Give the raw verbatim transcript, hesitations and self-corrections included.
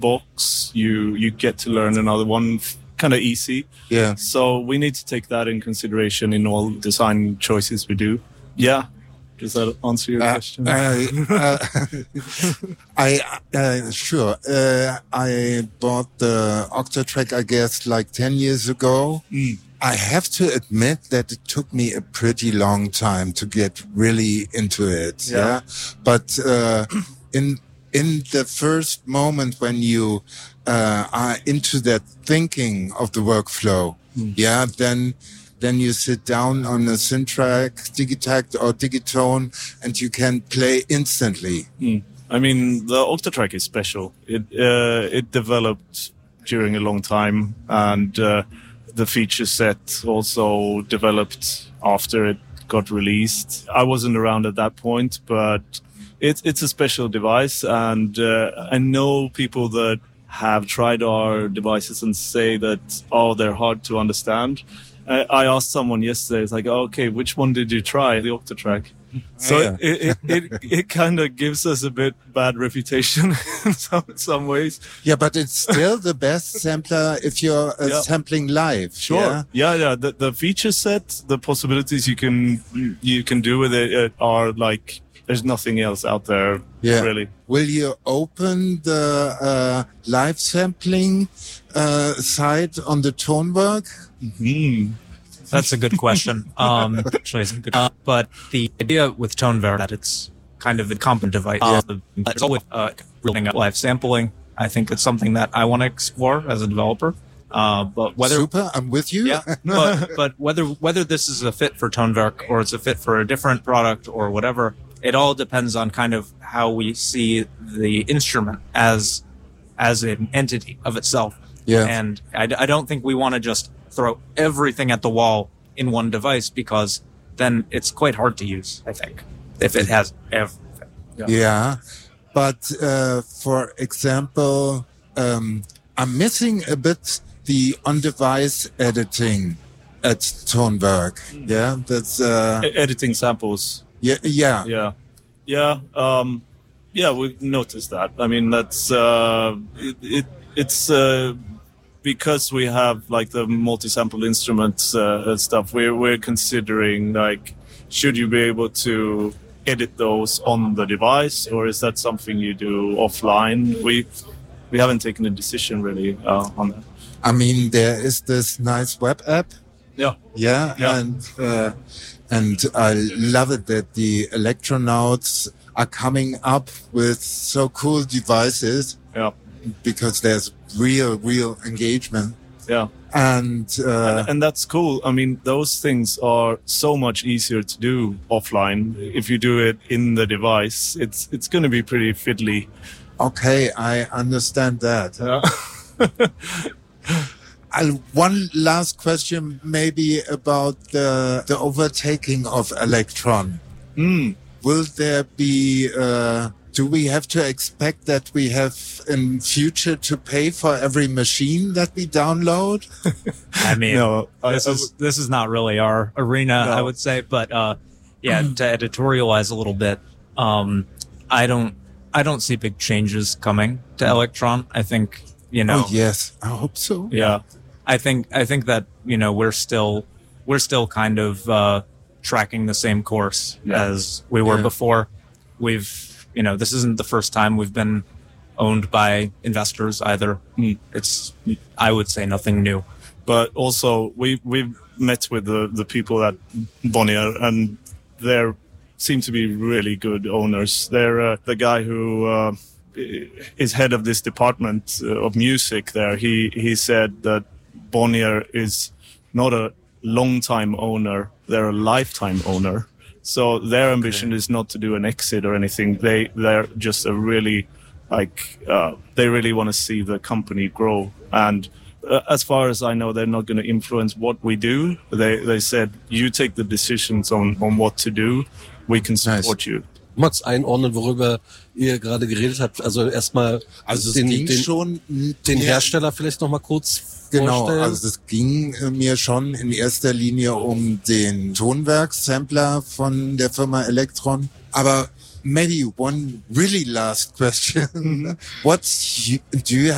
box, you you get to learn another one kind of easy. Yeah. So we need to take that in consideration in all design choices we do. Yeah. Does that answer your uh, question? Uh, uh, I uh, sure. Uh, I bought the Octatrack, I guess, like ten years ago. Mm. I have to admit that it took me a pretty long time to get really into it. Yeah. Yeah. But uh, in in the first moment when you uh, are into that thinking of the workflow, Mm. yeah, then. Then you sit down on a Syntrack, Digitakt or Digitone, and you can play instantly. Mm. I mean, the Octatrack is special. It uh, it developed during a long time, and uh, the feature set also developed after it got released. I wasn't around at that point, but it's it's a special device, and uh, I know people that have tried our devices and say that, oh, they're hard to understand. I asked someone yesterday, it's like, oh, okay, which one did you try? The Octatrack. So Yeah. it, it, it, it kind of gives us a bit bad reputation in some, some ways. Yeah, but it's still the best sampler if you're uh, Yeah. sampling live. Sure. Yeah. Yeah, yeah. The, the feature set, the possibilities you can, you can do with it uh, are like, there's nothing else out there, Yeah. really. Will you open the uh, live sampling uh, site on the Tonework? Mm. That's a good question. Um, actually, it's a good. Uh, but the idea with Tonewerk that it's kind of a competent device. Yeah. Uh, it's always uh, reeling up live sampling. I think it's something that I want to explore as a developer. Uh, but whether Super, I'm with you. yeah, but but whether whether this is a fit for Tonewerk or it's a fit for a different product or whatever, it all depends on kind of how we see the instrument as as an entity of itself. Yeah. And I, I don't think we want to just throw everything at the wall in one device, because then it's quite hard to use, I think, if it has everything. Yeah. But uh, for example, um, I'm missing a bit the on-device editing at Tonewerk. Yeah, that's uh, E- Editing samples. yeah, yeah, Yeah. Yeah. Um, yeah, we've noticed that. I mean, that's, uh, it, it it's, uh, because we have like the multi-sample instruments uh, and stuff, we're, we're considering like, should you be able to edit those on the device, or is that something you do offline? We, we haven't taken a decision really uh, on that. I mean, there is this nice web app. Yeah. Yeah, Yeah. and uh, and I love it that the Electronauts are coming up with so cool devices, Yeah. because there's real, real engagement. Yeah. And, uh, And, and that's cool. I mean, those things are so much easier to do offline. If you do it in the device, it's it's going to be pretty fiddly. okay, I understand that. Yeah. I, one last question maybe about the, the overtaking of Electron. Mm. Will there be, uh, do we have to expect that we have in future to pay for every machine that we download? I mean, No, I- this I is this is not really our arena, No. I would say. But uh, yeah, to editorialize a little bit, um, I don't I don't see big changes coming to Electron. I think you know. Oh, yes. I hope so. Yeah. I think I think that you know we're still we're still kind of uh, tracking the same course Yeah. as we were Yeah. before. We've you know this isn't the first time we've been owned by investors either. Mm. It's I would say nothing new. But also, we we've met with the, the people at Bonnier, and they seem to be really good owners. They're uh, the guy who uh, is head of this department uh, of music there. He he said that Bonnier is not a long-time owner; they're a lifetime owner. So their ambition is not to do an exit or anything. They they're just a really like uh, they really want to see the company grow. And uh, as far as I know, they're not going to influence what we do. They they said, you take the decisions on on what to do. We can support you. Mats einordnen, worüber ihr gerade geredet habt. Also erstmal Also es den, ging den, schon, den ja, Hersteller vielleicht noch mal kurz genau, vorstellen. also es ging äh, mir schon in erster Linie um den Tonwerk-Sampler von der Firma Electron. Aber maybe one really last question. What's you, do you